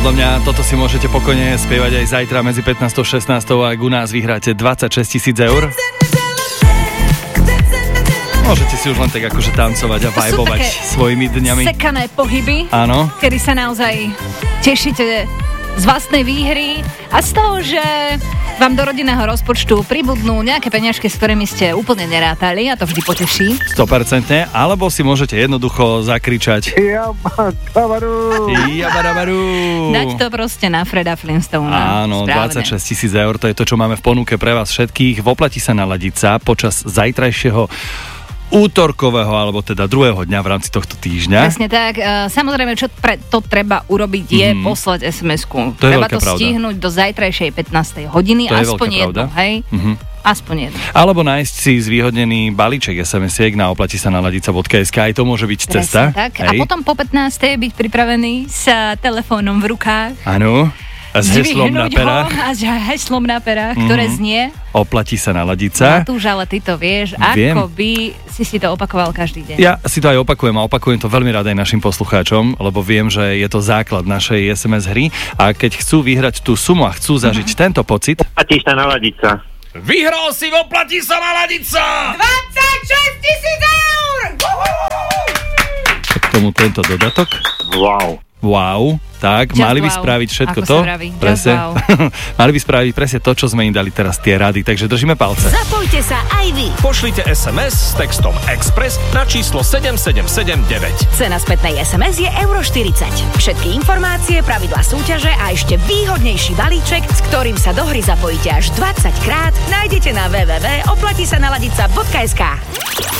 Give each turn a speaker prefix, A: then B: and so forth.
A: Podľa mňa toto si môžete pokojne spievať aj zajtra medzi 15. a 16. ak u nás vyhráte 26 000 eur. Môžete si už len tak akože tancovať a vibovať svojimi dňami.
B: Sekané pohyby,
A: áno,
B: kedy sa naozaj tešíte z vlastnej výhry a z toho, že vám do rodinného rozpočtu pribudnú nejaké peňažky, s ktorými ste úplne nerátali a to vždy poteší.
A: 100%, alebo si môžete jednoducho zakričať Jabarabaru.
B: Dať to proste na Freda Flintstona.
A: Áno,
B: správne.
A: 26 000 eur, to je to, čo máme v ponuke pre vás všetkých. Oplatí sa naladiť sa počas zajtrajšieho útorkového, alebo teda druhého dňa v rámci tohto týždňa.
B: Presne tak. Samozrejme, čo to treba urobiť je poslať SMS-ku. Treba to stihnúť do zajtrajšej 15. hodiny, aspoň jednu, hej? Aspoň jednu.
A: Alebo nájsť si zvýhodnený balíček SMS-iek na oplatisa.naladica.sk, aj to môže byť cesta.
B: Tak. A potom po 15. byť pripravený s telefónom v rukách.
A: Áno. A s heslom na perách.
B: A s heslom na perách, ktoré znie
A: Oplatí sa naladiť sa.
B: Matúš, ale ty to vieš, ako by si to opakoval každý deň.
A: Ja si to aj opakujem a opakujem to veľmi rád aj našim poslucháčom, lebo viem, že je to základ našej SMS hry a keď chcú vyhrať tú sumu a chcú zažiť tento pocit.
C: Oplatí sa naladiť sa.
A: Vyhral si v Oplatí sa naladiť sa!
B: 26 000 eur!
A: K tomu tento dodatok. Wow, tak
B: Just
A: mali by
B: wow,
A: spraviť všetko
B: ako
A: to.
B: sa vraví.
A: Presne.
B: Wow.
A: Mali by spraviť presne to, čo sme im dali teraz tie rady, takže držíme palce.
D: Zapojte sa aj vy.
E: Pošlite SMS s textom Express na číslo 7779.
D: Cena spätnej SMS je €40. Všetky informácie, pravidlá súťaže a ešte výhodnejší balíček, s ktorým sa do hry zapojíte až 20 krát, nájdete na www.oplatisanaladica.sk.